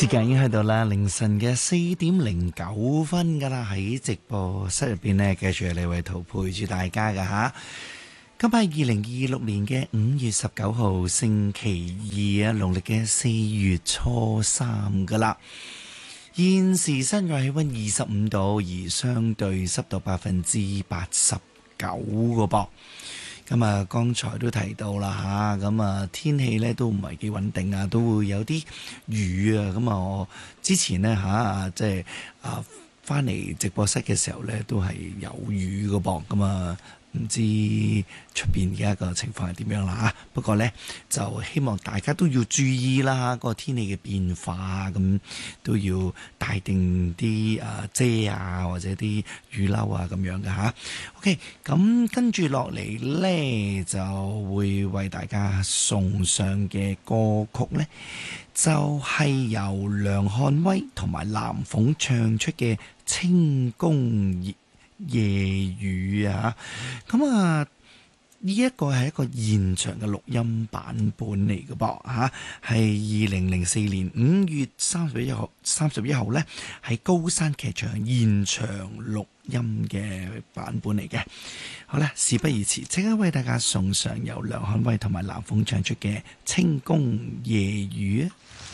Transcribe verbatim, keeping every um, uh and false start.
時間已經去到啦，凌晨嘅四點零九分噶啦，喺直播室入邊呢，繼續係李偉圖陪住大家噶吓。今日係二零二六年嘅五月十九號星期二啊，農曆嘅四月初三噶啦。現時室外氣溫二十五度，而相對濕度百分之八十九個噃。咁啊，剛才都提到啦嚇，咁啊天氣咧都唔係幾穩定啊，都會有啲雨啊。咁啊，我之前呢，嚇，即係啊翻嚟直播室嘅時候咧，都係有雨個噃。咁啊，唔知出邊嘅一個情況係點樣啦嚇。不過咧，就希望大家都要注意啦嚇，嗰個天氣嘅變化，咁都要帶定啲啊遮啊，或者啲雨褸啊咁樣嘅嚇。OK，咁跟住落嚟呢，就會為大家送上嘅歌曲呢，就係、是、由梁漢威同埋藍鳳唱出嘅《清宮夜雨》啊！咁啊〜呢一個係一個現場嘅錄音版本嚟嘅噃嚇，係二零零四年五月三十一號三十一號呢，喺高山劇場現場錄音嘅版本嚟嘅。好啦，事不宜遲，即刻為大家送上由梁漢威同埋藍鳳唱出嘅《清宮夜雨》啊！